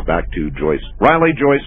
back to Joyce Riley. Joyce,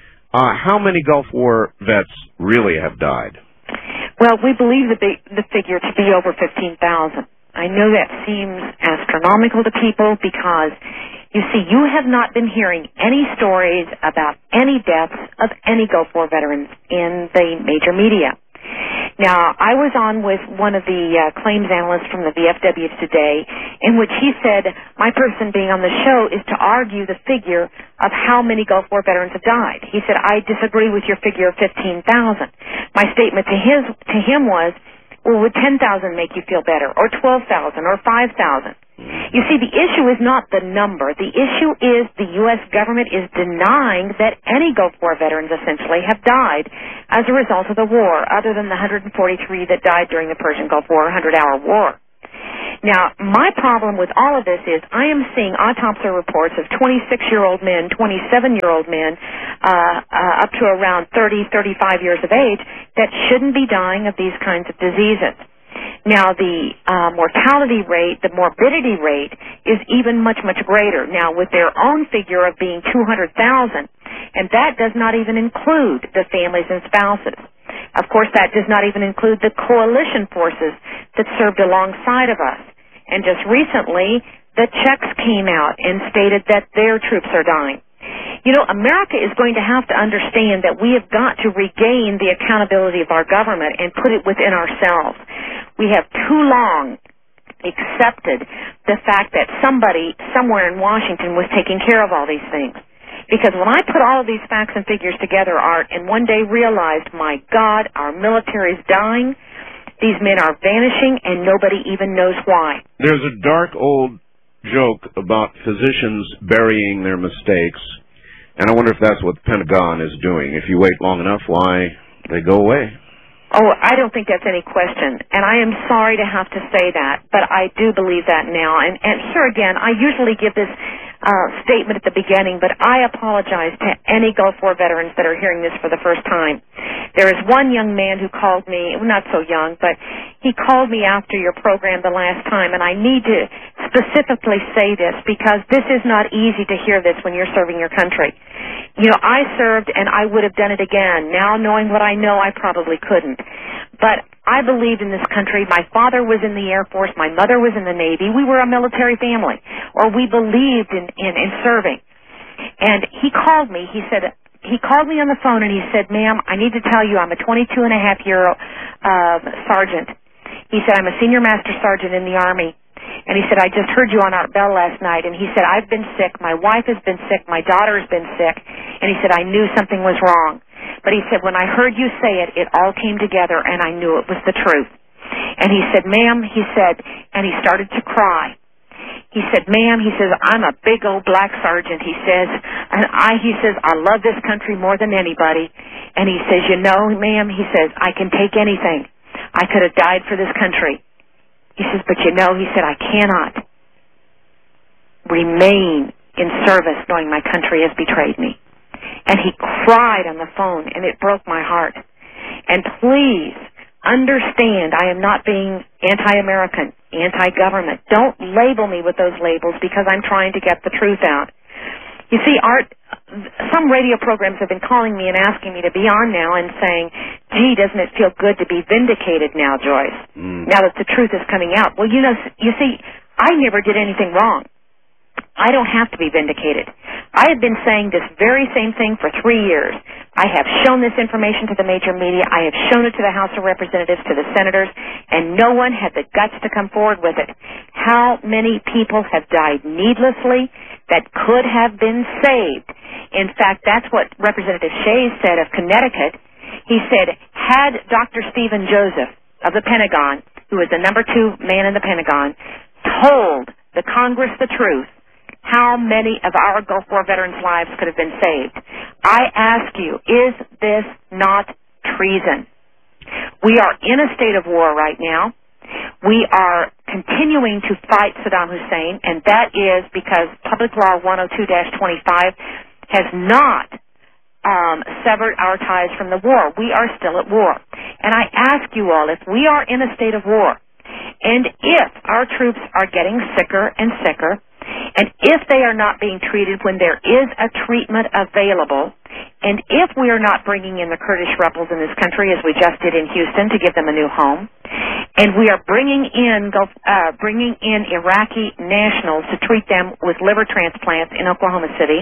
how many Gulf War vets really have died? Well, we believe the figure to be over 15,000. I know that seems astronomical to people because, you see, you have not been hearing any stories about any deaths of any Gulf War veterans in the major media. Now, I was on with one of the claims analysts from the VFW today, in which he said, my person being on the show is to argue the figure of how many Gulf War veterans have died. He said, I disagree with your figure of 15,000. My statement to him was, well, would 10,000 make you feel better, or 12,000, or 5,000? You see, the issue is not the number. The issue is the U.S. government is denying that any Gulf War veterans essentially have died as a result of the war, other than the 143 that died during the Persian Gulf War, 100-hour war. Now, my problem with all of this is I am seeing autopsy reports of 26-year-old men, 27-year-old men, up to around 30, 35 years of age that shouldn't be dying of these kinds of diseases. Now, the mortality rate, the morbidity rate, is even much, much greater. Now, with their own figure of being 200,000, and that does not even include the families and spouses. Of course, that does not even include the coalition forces that served alongside of us. And just recently, the Czechs came out and stated that their troops are dying. You know, America is going to have to understand that we have got to regain the accountability of our government and put it within ourselves. We have too long accepted the fact that somebody somewhere in Washington was taking care of all these things. Because when I put all of these facts and figures together, Art, and one day realized, my God, our military is dying, these men are vanishing, and nobody even knows why. There's a dark old joke about physicians burying their mistakes, and I wonder if that's what the Pentagon is doing. If you wait long enough, why, they go away. Oh, I don't think that's any question, and I am sorry to have to say that, but I do believe that now. And here again, I usually give this statement at the beginning, but I apologize to any Gulf War veterans that are hearing this for the first time. There is one young man who called me, not so young, but he called me after your program the last time, and I need to specifically say this because this is not easy to hear this when you're serving your country. You know, I served and I would have done it again. Now, knowing what I know, I probably couldn't. But I believed in this country. My father was in the Air Force. My mother was in the Navy. We were a military family, or we believed in serving. And he called me. He called me on the phone and he said, ma'am, I need to tell you I'm a 22-and-a-half-year sergeant. He said, I'm a senior master sergeant in the Army. And he said, I just heard you on Art Bell last night. And he said, I've been sick. My wife has been sick. My daughter has been sick. And he said, I knew something was wrong. But he said, when I heard you say it, it all came together, and I knew it was the truth. And he said, ma'am, he said, and he started to cry. He said, ma'am, he says, I'm a big old black sergeant, he says, and he says, I love this country more than anybody. And he says, you know, ma'am, he says, I can take anything. I could have died for this country. He says, but you know, he said, I cannot remain in service knowing my country has betrayed me. And he cried on the phone, and it broke my heart. And please understand, I am not being anti-American, anti-government. Don't label me with those labels because I'm trying to get the truth out. You see, Art, some radio programs have been calling me and asking me to be on now and saying, gee, doesn't it feel good to be vindicated now, Joyce, now that the truth is coming out? Well, you know, you see, I never did anything wrong. I don't have to be vindicated. I have been saying this very same thing for 3 years. I have shown this information to the major media. I have shown it to the House of Representatives, to the senators, and no one had the guts to come forward with it. How many people have died needlessly that could have been saved? In fact, that's what Representative Shays said of Connecticut. He said, had Dr. Stephen Joseph of the Pentagon, who is the number 2 man in the Pentagon, told the Congress the truth, how many of our Gulf War veterans' lives could have been saved? I ask you, is this not treason? We are in a state of war right now. We are continuing to fight Saddam Hussein, and that is because Public Law 102-25 has not severed our ties from the war. We are still at war. And I ask you all, if we are in a state of war, and if our troops are getting sicker and sicker, And if they are not being treated when there is a treatment available, and if we are not bringing in the Kurdish rebels in this country, as we just did in Houston, to give them a new home, and we are bringing in Iraqi nationals to treat them with liver transplants in Oklahoma City,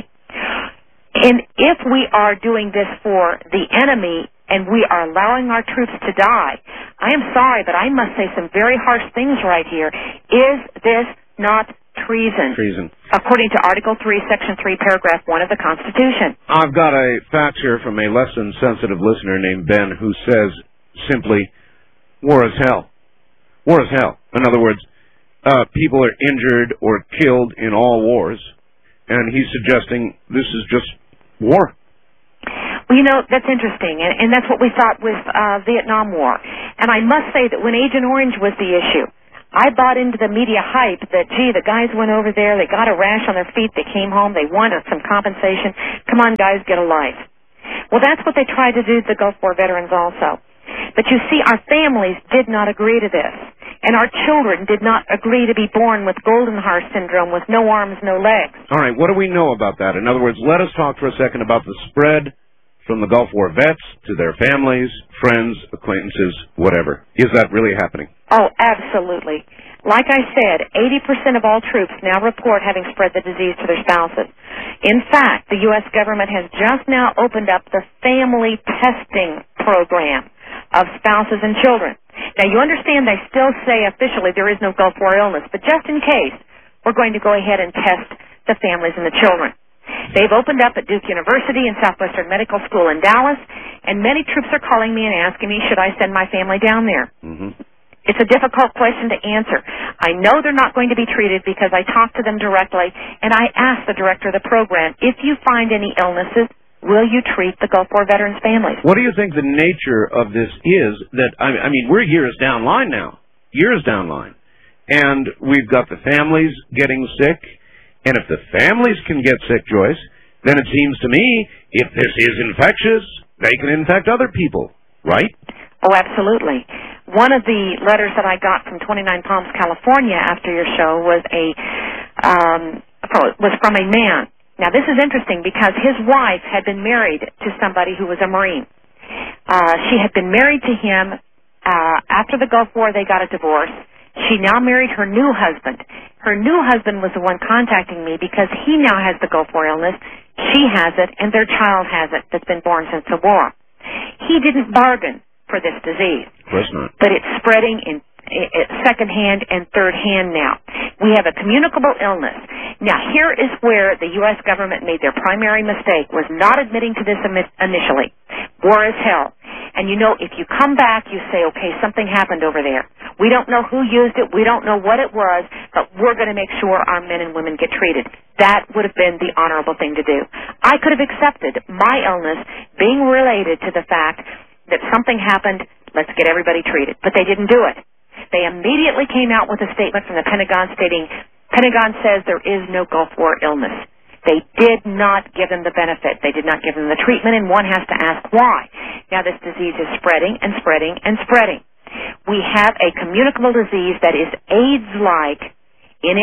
and if we are doing this for the enemy and we are allowing our troops to die, I am sorry, but I must say some very harsh things right here. Is this not treason? Treason. According to Article 3, Section 3, Paragraph 1 of the Constitution. I've got a fax here from a less than sensitive listener named Ben who says simply, war is hell. War is hell. In other words, people are injured or killed in all wars, and he's suggesting this is just war. Well, you know, that's interesting, and that's what we thought with Vietnam War. And I must say that when Agent Orange was the issue, I bought into the media hype that, gee, the guys went over there, they got a rash on their feet, they came home, they wanted some compensation. Come on, guys, get a life. Well, that's what they tried to do to the Gulf War veterans also. But you see, our families did not agree to this. And our children did not agree to be born with Goldenhar syndrome with no arms, no legs. All right, what do we know about that? In other words, let us talk for a second about the spread from the Gulf War vets to their families, friends, acquaintances, whatever. Is that really happening? Oh, absolutely. Like I said, 80% of all troops now report having spread the disease to their spouses. In fact, the U.S. government has just now opened up the family testing program of spouses and children. Now, you understand they still say officially there is no Gulf War illness, but just in case, we're going to go ahead and test the families and the children. They've opened up at Duke University and Southwestern Medical School in Dallas, and many troops are calling me and asking me, should I send my family down there? Mm-hmm. It's a difficult question to answer. I know they're not going to be treated because I talked to them directly, and I asked the director of the program, if you find any illnesses, will you treat the Gulf War veterans' families? What do you think the nature of this is? That I mean, we're years down line now. Years down line. And we've got the families getting sick. And if the families can get sick, Joyce, then it seems to me, if this is infectious, they can infect other people, right? Oh, absolutely. One of the letters that I got from 29 Palms, California after your show was from a man. Now, this is interesting because his wife had been married to somebody who was a Marine. She had been married to him. After the Gulf War, they got a divorce. She now married her new husband. Her new husband was the one contacting me because he now has the Gulf War illness. She has it, and their child has it that's been born since the war. He didn't bargain for this disease. Of course not. But it's spreading in second hand and third hand now. We have a communicable illness. Now, here is where the U.S. government made their primary mistake, was not admitting to this initially. War is hell. And you know, if you come back, you say, okay, something happened over there. We don't know who used it. We don't know what it was, but we're going to make sure our men and women get treated. That would have been the honorable thing to do. I could have accepted my illness being related to the fact that something happened, let's get everybody treated. But they didn't do it. They immediately came out with a statement from the Pentagon stating, Pentagon says there is no Gulf War illness. They did not give them the benefit. They did not give them the treatment, and one has to ask why. Now this disease is spreading and spreading and spreading. We have a communicable disease that is AIDS-like in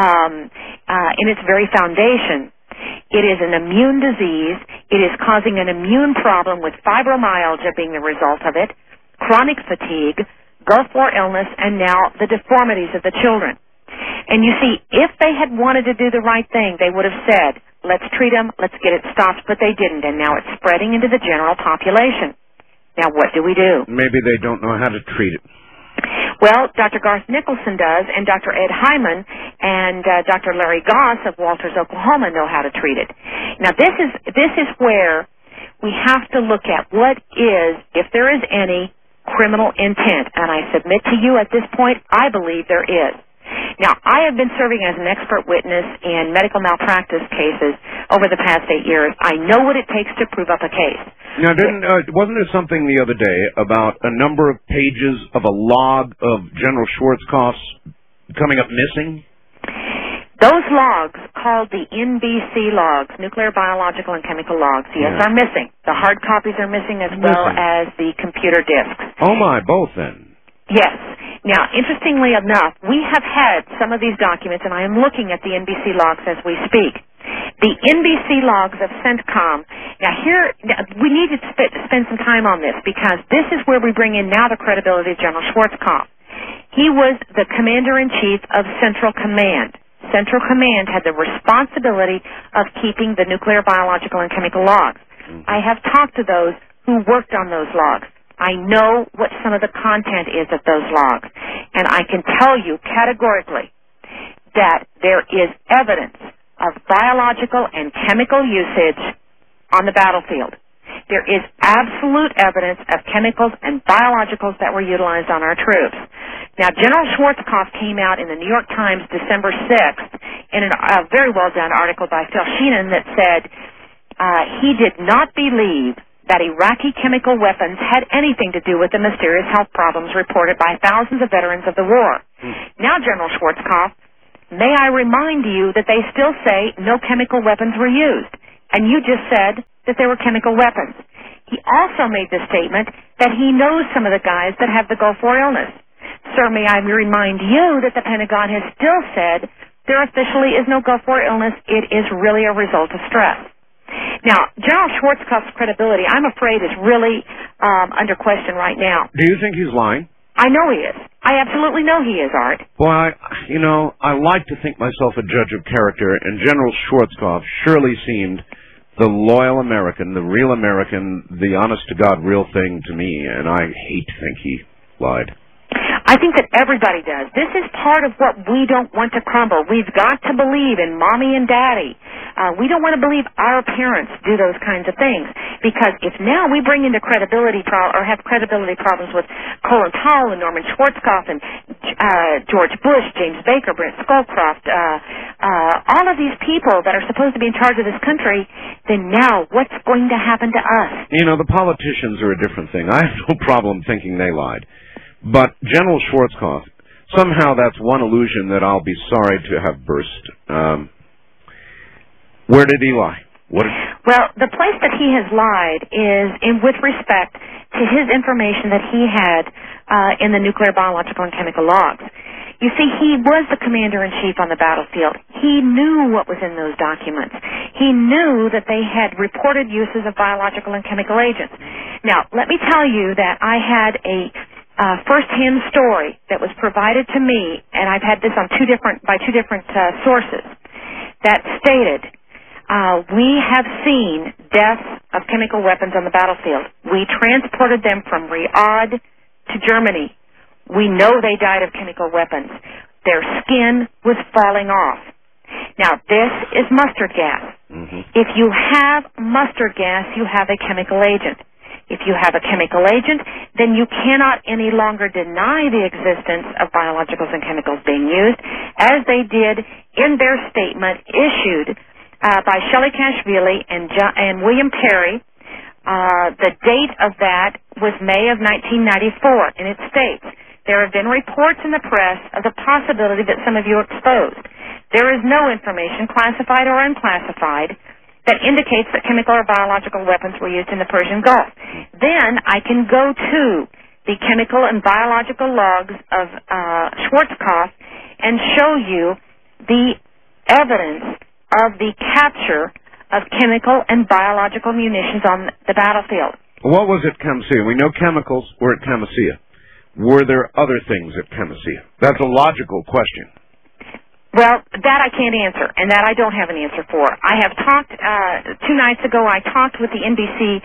its very foundation. It is an immune disease. It is causing an immune problem with fibromyalgia being the result of it, chronic fatigue, Gulf War illness, and now the deformities of the children. And you see, if they had wanted to do the right thing, they would have said, let's treat them, let's get it stopped, but they didn't, and now it's spreading into the general population. Now, what do we do? Maybe they don't know how to treat it. Well, Dr. Garth Nicholson does, and Dr. Ed Hyman and Dr. Larry Goss of Walters, Oklahoma know how to treat it. Now, this is where we have to look at what is, if there is any, criminal intent. And I submit to you at this point, I believe there is. Now, I have been serving as an expert witness in medical malpractice cases over the past 8 years. I know what it takes to prove up a case. Now, wasn't there something the other day about a number of pages of a log of General Schwarzkopf's coming up missing? Those logs, called the NBC logs, nuclear, biological, and chemical logs, yes, are missing. The hard copies are missing as well as the computer disks. Oh, my, both then. Yes. Now, interestingly enough, we have had some of these documents, and I am looking at the NBC logs as we speak. The NBC logs of CENTCOM. Now, here, we need to spend some time on this, because this is where we bring in now the credibility of General Schwarzkopf. He was the commander-in-chief of Central Command. Central Command had the responsibility of keeping the nuclear, biological, and chemical logs. I have talked to those who worked on those logs. I know what some of the content is of those logs, and I can tell you categorically that there is evidence of biological and chemical usage on the battlefield. There is absolute evidence of chemicals and biologicals that were utilized on our troops. Now, General Schwarzkopf came out in the New York Times December 6th in a very well-done article by Phil Sheenan that said he did not believe that Iraqi chemical weapons had anything to do with the mysterious health problems reported by thousands of veterans of the war. Now, General Schwarzkopf, may I remind you that they still say no chemical weapons were used, and you just said that there were chemical weapons. He also made the statement that he knows some of the guys that have the Gulf War illness. Sir, may I remind you that the Pentagon has still said there officially is no Gulf War illness. It is really a result of stress. Now, General Schwarzkopf's credibility, I'm afraid, is really under question right now. Do you think he's lying? I know he is. I absolutely know he is, Art. Well, I like to think myself a judge of character, and General Schwarzkopf surely seemed the loyal American, the real American, the honest-to-God real thing to me, and I hate to think he lied. I think that everybody does. This is part of what we don't want to crumble. We've got to believe in Mommy and Daddy. We don't want to believe our parents do those kinds of things, because if now we bring into credibility or have credibility problems with Colin Powell and Norman Schwarzkopf and George Bush, James Baker, Brent Scowcroft, all of these people that are supposed to be in charge of this country, then now what's going to happen to us? You know, the politicians are a different thing. I have no problem thinking they lied. But General Schwarzkopf, somehow that's one illusion that I'll be sorry to have burst. Where did he lie? Well, the place that he has lied is with respect to his information that he had in the nuclear, biological, and chemical logs. You see, he was the commander-in-chief on the battlefield. He knew what was in those documents. He knew that they had reported uses of biological and chemical agents. Now, let me tell you that I had a first-hand story that was provided to me, and I've had this on two different sources, that stated we have seen deaths of chemical weapons on the battlefield. We transported them from Riyadh to Germany. We know they died of chemical weapons. Their skin was falling off. Now, this is mustard gas. If you have mustard gas, you have a chemical agent. If you have a chemical agent, then you cannot any longer deny the existence of biologicals and chemicals being used, as they did in their statement issued by Shelley Kashvili and William Perry. The date of that was May of 1994, and it states, there have been reports in the press of the possibility that some of you are exposed. There is no information, classified or unclassified, that indicates that chemical or biological weapons were used in the Persian Gulf. Then I can go to the chemical and biological logs of Schwarzkopf and show you the evidence of the capture of chemical and biological munitions on the battlefield. What was at Khamsiyah? We know chemicals were at Khamsiyah. Were there other things at Khamsiyah? That's a logical question. Well, that I can't answer, and that I don't have an answer for. I have talked, 2 nights ago, I talked with the NBC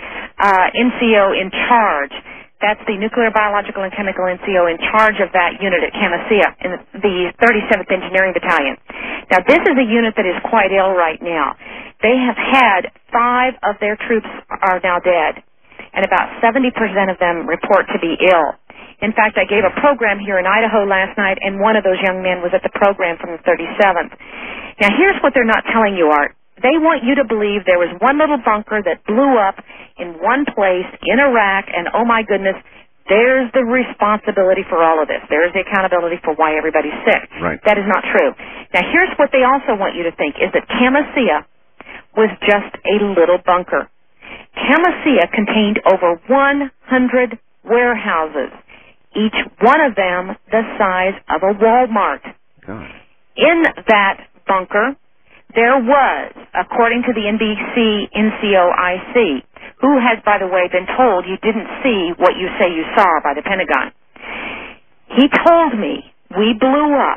NCO in charge. That's the Nuclear, Biological, and Chemical NCO in charge of that unit at Khamsiyah in the 37th Engineering Battalion. Now, this is a unit that is quite ill right now. They have had 5 of their troops are now dead, and about 70% of them report to be ill. In fact, I gave a program here in Idaho last night, and one of those young men was at the program from the 37th. Now, here's what they're not telling you, Art. They want you to believe there was one little bunker that blew up in one place in Iraq, and oh my goodness, there's the responsibility for all of this. There's the accountability for why everybody's sick. Right. That is not true. Now, here's what they also want you to think, is that Khamsiyah was just a little bunker. Khamsiyah contained over 100 warehouses each one of them the size of a Walmart. God. In that bunker, there was, according to the NBC NCOIC, who has, by the way, been told you didn't see what you say you saw by the Pentagon. He told me we blew up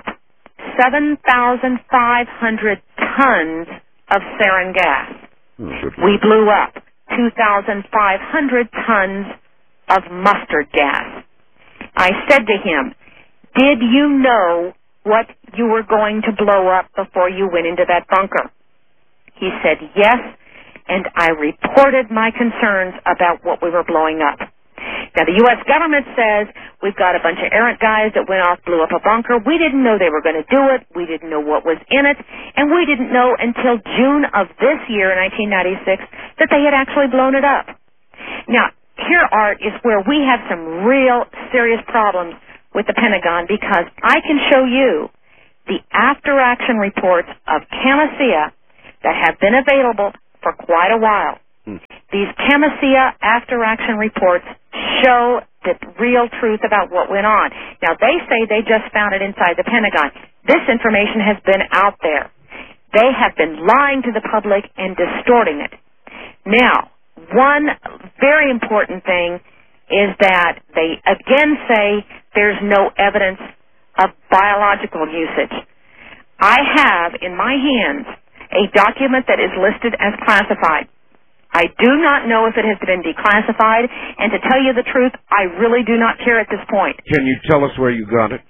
7,500 tons of sarin gas. We blew up 2,500 tons of mustard gas. I said to him, did you know what you were going to blow up before you went into that bunker? He said yes, and I reported my concerns about what we were blowing up. Now, the U.S. government says we've got a bunch of errant guys that went off, blew up a bunker. We didn't know they were going to do it. We didn't know what was in it. And we didn't know until June of this year, 1996, that they had actually blown it up. Now, here, Art, is where we have some real serious problems with the Pentagon, because I can show you the after-action reports of Camisea that have been available for quite a while. These Camisea after-action reports show the real truth about what went on. Now, they say they just found it inside the Pentagon. This information has been out there. They have been lying to the public and distorting it. Now, one very important thing is that they again say there's no evidence of biological usage. I have in my hands a document that is listed as classified. I do not know if it has been declassified, and to tell you the truth, I really do not care at this point. Can you tell us where you got it?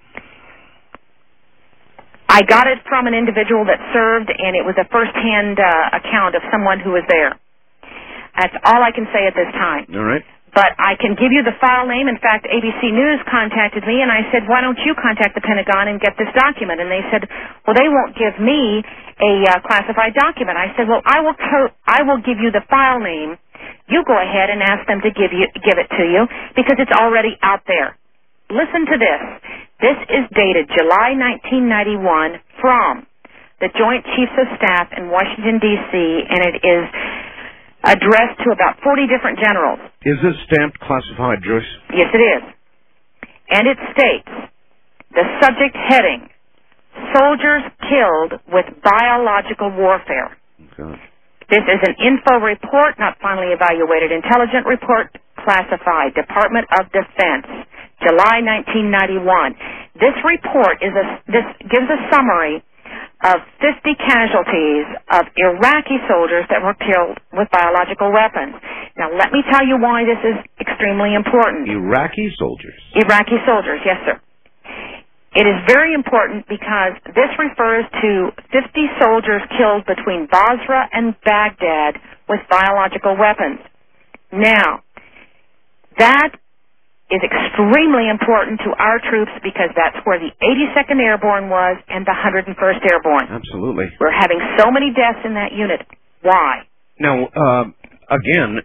I got it from an individual that served, and it was a first-hand account of someone who was there. That's all I can say at this time. All right. But I can give you the file name. In fact, ABC News contacted me, and I said, why don't you contact the Pentagon and get this document? And they said, well, they won't give me a classified document. I said, well, I will give you the file name. You go ahead and ask them to give it to you, because it's already out there. Listen to this. This is dated July 1991 from the Joint Chiefs of Staff in Washington, D.C., and it is addressed to about 40 different generals. Is this stamped classified, Joyce? Yes, it is. And it states, the subject heading, Soldiers Killed with Biological Warfare. Okay. This is an info report, not finally evaluated intelligence report, classified, Department of Defense, July 1991. This report gives a summary of 50 casualties of Iraqi soldiers that were killed with biological weapons. Now, let me tell you why this is extremely important. Iraqi soldiers? Iraqi soldiers, yes, sir. It is very important because this refers to 50 soldiers killed between Basra and Baghdad with biological weapons. Now, that is extremely important to our troops because that's where the 82nd Airborne was and the 101st Airborne. Absolutely. We're having so many deaths in that unit. Why? Now, again,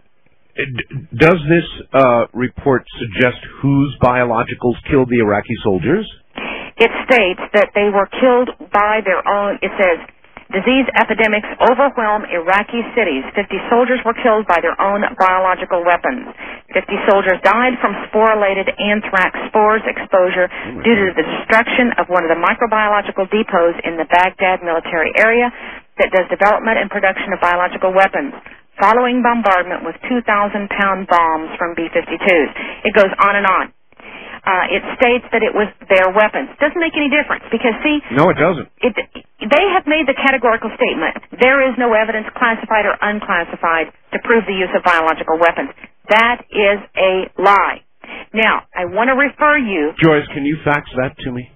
does this report suggest whose biologicals killed the Iraqi soldiers? It states that they were killed by their own, it says, disease epidemics overwhelm Iraqi cities. 50 soldiers were killed by their own biological weapons. 50 soldiers died from sporulated anthrax spores exposure due to the destruction of one of the microbiological depots in the Baghdad military area that does development and production of biological weapons, following bombardment with 2,000-pound bombs from B-52s. It goes on and on. It states that it was their weapons. Doesn't make any difference because, see... No, it doesn't. They have made the categorical statement, there is no evidence, classified or unclassified, to prove the use of biological weapons. That is a lie. Now, I want to refer you... Joyce, can you fax that to me?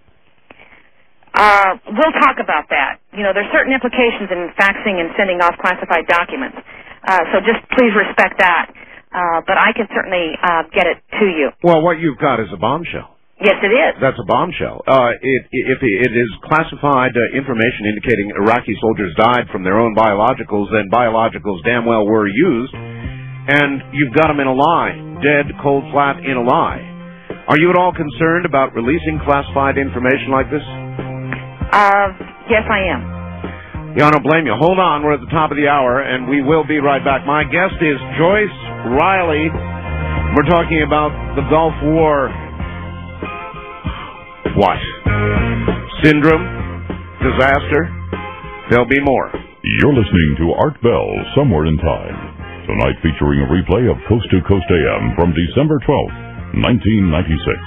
We'll talk about that. You know, there's certain implications in faxing and sending off classified documents. So just please respect that. But I can certainly get it to you. Well, what you've got is a bombshell. Yes, it is. That's a bombshell. If it is classified information indicating Iraqi soldiers died from their own biologicals, then biologicals damn well were used, and you've got them in a lie, dead, cold, flat, in a lie. Are you at all concerned about releasing classified information like this? Yes, I am. Yeah, I don't blame you. Hold on, we're at the top of the hour, and we will be right back. My guest is Joyce Riley. We're talking about the Gulf War. What? Syndrome? Disaster? There'll be more. You're listening to Art Bell, Somewhere in Time. Tonight featuring a replay of Coast to Coast AM from December 12th, 1996.